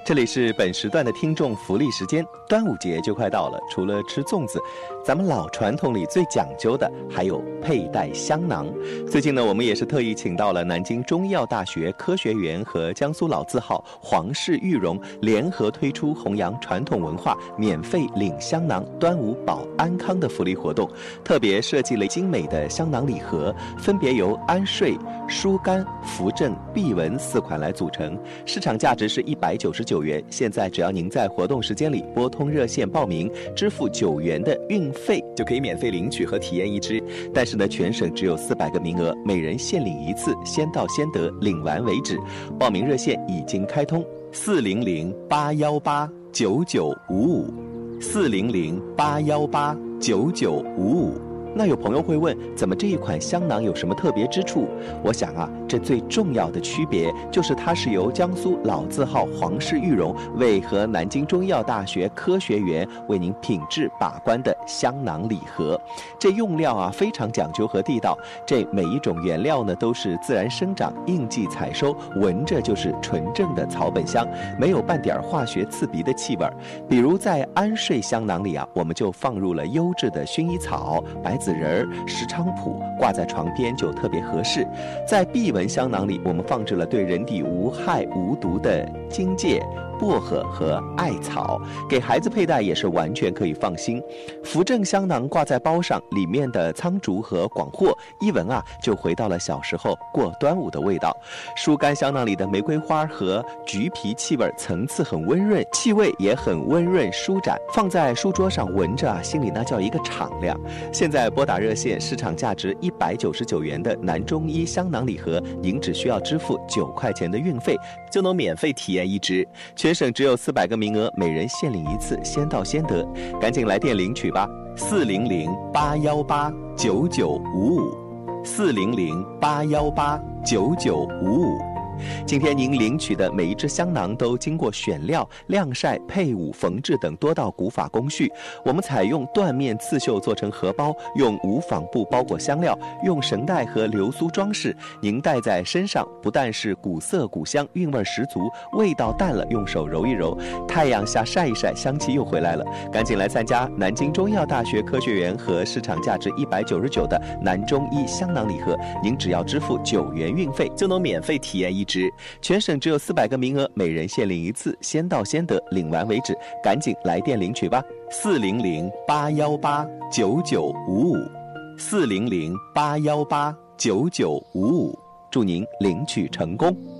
这里是本时段的听众福利时间，端午节就快到了，除了吃粽子，咱们老传统里最讲究的还有佩戴香囊。最近呢，我们也是特意请到了南京中医药大学科学园和江苏老字号皇氏玉荣联合推出弘扬传统文化、免费领香囊、端午保安康的福利活动，特别设计了精美的香囊礼盒，分别由安睡、疏肝、扶正、避蚊4款来组成，市场价值是199元。现在只要您在活动时间里拨通热线报名，支付9元的运费，就可以免费领取和体验一支。但是呢，全省只有400个名额，每人限领1次，先到先得，领完为止。报名热线已经开通，400-818-9955，400-818-9955。那有朋友会问，怎么这一款香囊有什么特别之处？我想啊，这最重要的区别就是它是由江苏老字号皇氏玉荣为和南京中医药大学科学园为您品质把关的香囊礼盒。这用料啊非常讲究和地道，这每一种原料呢都是自然生长、应季采收，闻着就是纯正的草本香，没有半点化学刺鼻的气味。比如在安睡香囊里啊，我们就放入了优质的薰衣草、白子仁、石菖蒲，挂在床边就特别合适。在避蚊香囊里，我们放置了对人体无害无毒的荆芥、薄荷和艾草，给孩子佩戴也是完全可以放心。扶正香囊挂在包上，里面的苍竹和广藿一闻啊，就回到了小时候过端午的味道。疏肝香囊里的玫瑰花和橘皮气味层次很温润，气味也很温润舒展，放在书桌上闻着啊，心里那叫一个敞亮。现在拨打热线，市场价值199元的南中医香囊礼盒，您只需要支付9块钱的运费，就能免费体验一支。全省只有400个名额，每人限领1次，先到先得，赶紧来电领取吧！400-818-9955，400-818-9955。今天您领取的每一支香囊都经过选料、晾晒、配伍、缝制等多道古法工序。我们采用缎面刺绣做成荷包，用无纺布包裹香料，用绳带和流苏装饰。您戴在身上，不但是古色古香，韵味十足，味道淡了用手揉一揉，太阳下晒一晒，香气又回来了。赶紧来参加南京中医药大学科学园和市场价值199的南中医香囊礼盒，您只要支付9元运费，就能免费体验一支。全省只有400个名额，每人限领1次，先到先得，领完为止，赶紧来电领取吧！400-818-9955，400-818-9955，祝您领取成功。